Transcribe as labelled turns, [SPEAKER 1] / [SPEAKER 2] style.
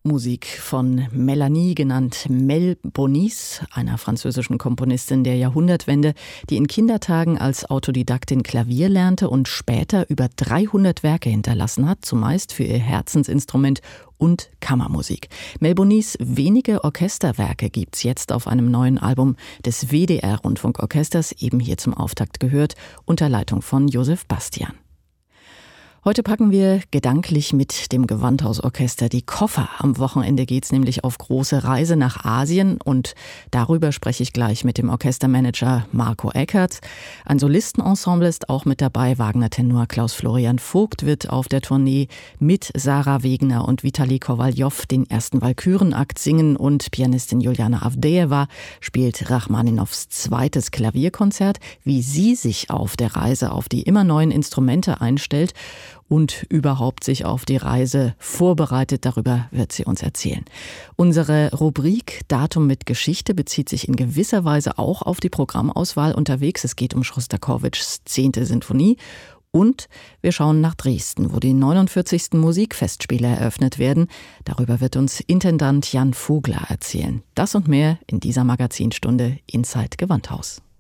[SPEAKER 1] Musik von Mélanie, genannt Mel Bonis, einer französischen Komponistin der Jahrhundertwende, die in Kindertagen als Autodidaktin Klavier lernte und später über 300 Werke hinterlassen hat, zumeist für ihr Herzensinstrument und Kammermusik. Mel Bonis wenige Orchesterwerke gibt's jetzt auf einem neuen Album des WDR-Rundfunkorchesters, eben hier zum Auftakt gehört, unter Leitung von Josef Bastian. Heute packen wir gedanklich mit dem Gewandhausorchester die Koffer. Am Wochenende geht's nämlich auf große Reise nach Asien und darüber spreche ich gleich mit dem Orchestermanager Marco Eckert. Ein Solistenensemble ist auch mit dabei. Wagner-Tenor Klaus-Florian Vogt wird auf der Tournee mit Sarah Wegener und Vitali Kowaljow den ersten Walkürenakt singen und Pianistin Juliana Avdejewa spielt Rachmaninows zweites Klavierkonzert. Wie sie sich auf der Reise auf die immer neuen Instrumente einstellt und überhaupt sich auf die Reise vorbereitet, darüber wird sie uns erzählen. Unsere Rubrik Datum mit Geschichte bezieht sich in gewisser Weise auch auf die Programmauswahl unterwegs. Es geht um Schostakowitschs 10. Sinfonie und wir schauen nach Dresden, wo die 49. Musikfestspiele eröffnet werden. Darüber wird uns Intendant Jan Vogler erzählen. Das und mehr in dieser Magazinstunde Inside Gewandhaus.